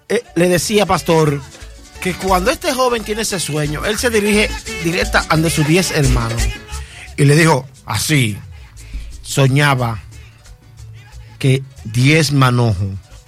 le decía, pastor, que cuando este joven tiene ese sueño, él se dirige directa ante sus 10 hermanos. Y le dijo, así, soñaba que 10 manojos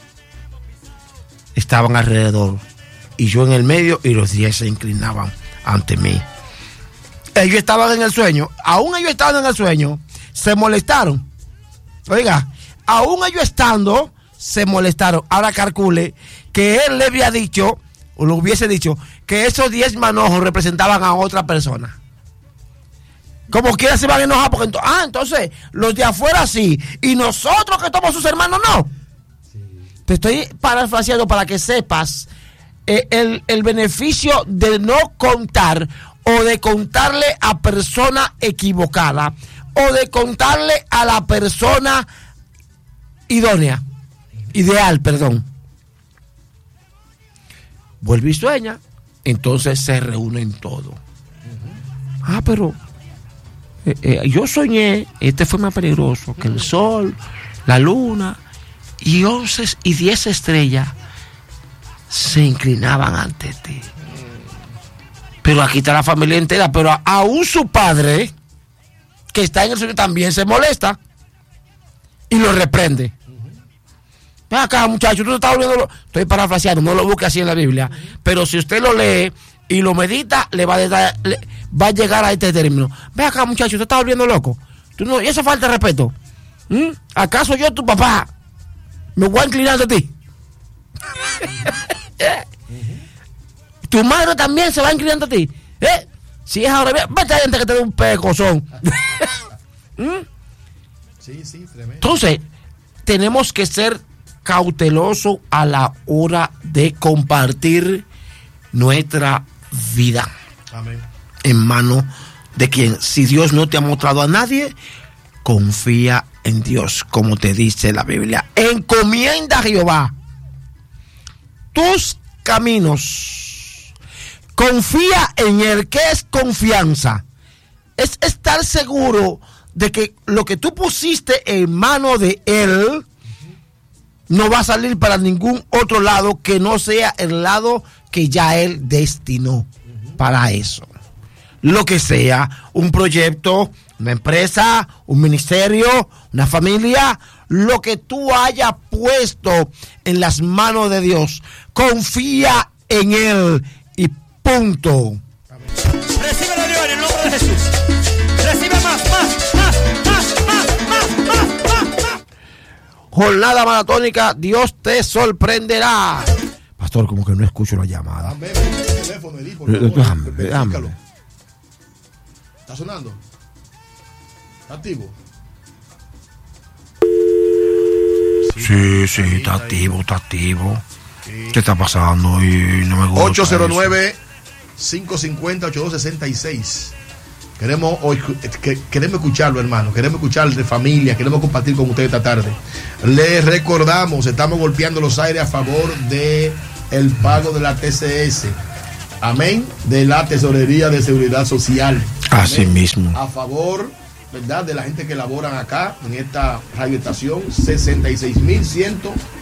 estaban alrededor y yo en el medio y los 10 se inclinaban ante mí. Ellos estaban en el sueño, aún ellos estaban en el sueño, se molestaron. Oiga, aún ellos estando, se molestaron. Ahora calcule que él le había dicho, o le hubiese dicho, que esos 10 manojos representaban a otra persona. Como quiera se van a enojar porque entonces los de afuera sí y nosotros que somos sus hermanos no. Sí. Te estoy parafraseando para que sepas el beneficio de no contar o de contarle a persona equivocada o de contarle a la persona ideal, perdón. Vuelve y sueña, entonces se reúnen todos. Pero yo soñé, este fue más peligroso, que el sol, la luna y 11 y 10 estrellas se inclinaban ante ti. Pero aquí está la familia entera, pero aún su padre, que está en el sueño, también se molesta y lo reprende. Ven acá, muchacho, tú te estás volviendo. Estoy parafraseando, no lo busque así en la Biblia, pero si usted lo lee y lo medita, va a llegar a este término. Ven acá, muchacho, te estás volviendo loco. Y eso falta de respeto. ¿Acaso yo, tu papá, me voy a inclinar ante ti? Tu madre también se va a inclinar ante ti. Si es ahora, vete a gente que te dé un pecozón. Sí, tremendo. Entonces, tenemos que ser cautelosos a la hora de compartir nuestra vida. Amén. En manos de quien, si Dios no te ha mostrado a nadie, confía en Dios, como te dice la Biblia. Encomienda a Jehová tus caminos, confía en Él. ¿Qué es confianza? Es estar seguro de que lo que tú pusiste en mano de Él no va a salir para ningún otro lado que no sea el lado que ya Él destinó para eso. Lo que sea, un proyecto, una empresa, un ministerio, una familia, lo que tú hayas puesto en las manos de Dios, confía en Él y punto. Recibe la gloria en el nombre de Jesús. Recibe más. Jornada maratónica, Dios te sorprenderá. Pastor, como que no escucho la llamada. Déjame. ¿Está sonando? ¿Está activo? Sí, está activo. Sí. ¿Qué está pasando? Y no me gusta 809-550-8266. Queremos escucharlo, hermano. Queremos escuchar de familia. Queremos compartir con ustedes esta tarde. Les recordamos, estamos golpeando los aires a favor de el pago de la TCS. Amén. De la Tesorería de Seguridad Social. Así mismo. A favor, ¿verdad?, de la gente que laboran acá en esta radioestación. 66.100